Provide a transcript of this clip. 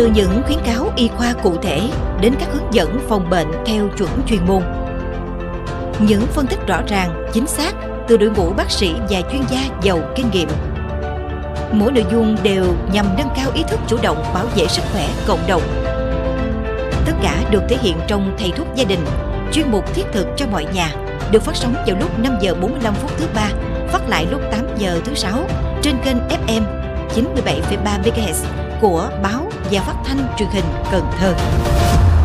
Từ những khuyến cáo y khoa cụ thể đến các hướng dẫn phòng bệnh theo chuẩn chuyên môn. Những phân tích rõ ràng, chính xác từ đội ngũ bác sĩ và chuyên gia giàu kinh nghiệm. Mỗi nội dung đều nhằm nâng cao ý thức chủ động bảo vệ sức khỏe cộng đồng. Tất cả được thể hiện trong Thầy thuốc gia đình, chuyên mục thiết thực cho mọi nhà, được phát sóng vào lúc 5 giờ 45 phút thứ ba, phát lại lúc 8 giờ thứ sáu trên kênh FM 97,3 MHz của Báo và Phát thanh Truyền hình Cần Thơ.